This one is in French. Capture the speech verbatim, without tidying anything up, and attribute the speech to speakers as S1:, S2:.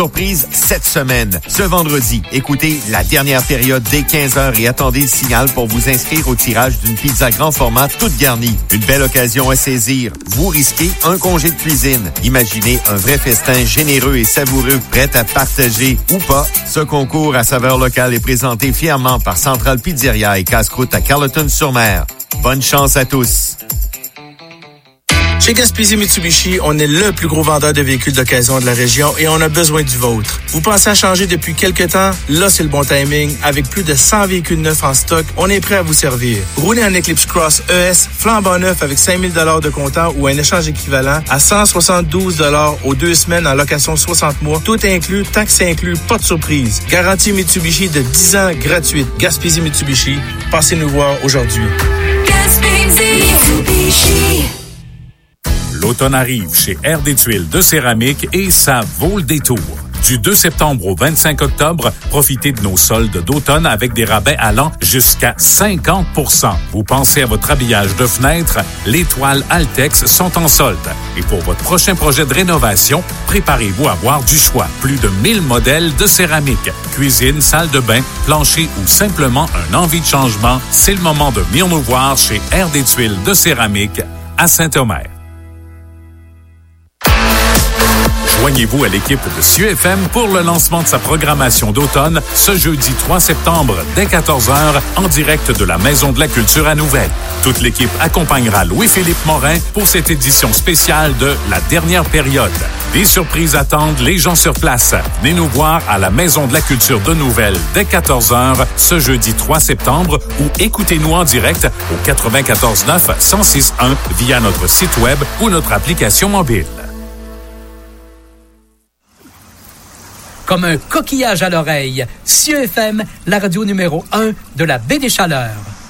S1: Surprise cette semaine. Ce vendredi, écoutez la dernière période dès quinze heures et attendez le signal pour vous inscrire au tirage d'une pizza grand format toute garnie. Une belle occasion à saisir. Vous risquez un congé de cuisine. Imaginez un vrai festin généreux et savoureux prêt à partager ou pas. Ce concours à saveur locale est présenté fièrement par Centrale Pizzeria et Casse-Croûte à Carleton-sur-Mer. Bonne chance à tous.
S2: Chez Gaspésie Mitsubishi, on est le plus gros vendeur de véhicules d'occasion de la région et on a besoin du vôtre. Vous pensez à changer depuis quelque temps? Là, c'est le bon timing. Avec plus de cent véhicules neufs en stock, on est prêt à vous servir. Roulez en Eclipse Cross E S, flambant neuf avec cinq mille dollars de comptant ou un échange équivalent à cent soixante-douze dollars aux deux semaines en location soixante mois. Tout inclus, taxes inclus, pas de surprise. Garantie Mitsubishi de dix ans gratuite. Gaspésie Mitsubishi, passez nous voir aujourd'hui.
S3: Gaspésie Mitsubishi.
S4: L'automne arrive chez Air des Tuiles de céramique et ça vaut le détour. Du deux septembre au vingt-cinq octobre, profitez de nos soldes d'automne avec des rabais allant jusqu'à cinquante pour cent. Vous pensez à votre habillage de fenêtre? Les toiles Altex sont en solde. Et pour votre prochain projet de rénovation, préparez-vous à avoir du choix. Plus de mille modèles de céramique. Cuisine, salle de bain, plancher ou simplement un envie de changement, c'est le moment de venir nous voir chez Air des Tuiles de céramique à Saint-Omer. Joignez-vous à l'équipe de C I U F M pour le lancement de sa programmation d'automne ce jeudi trois septembre dès quatorze heures en direct de la Maison de la Culture à Nouvelle. Toute l'équipe accompagnera Louis-Philippe Morin pour cette édition spéciale de La Dernière Période. Des surprises attendent les gens sur place. Venez nous voir à la Maison de la Culture de Nouvelle dès quatorze heures ce jeudi trois septembre ou écoutez-nous en direct au quatre-vingt-quatorze neuf cent six un via notre site web ou notre application mobile.
S5: Comme un coquillage à l'oreille, C I U F M, la radio numéro un de la Baie des Chaleurs.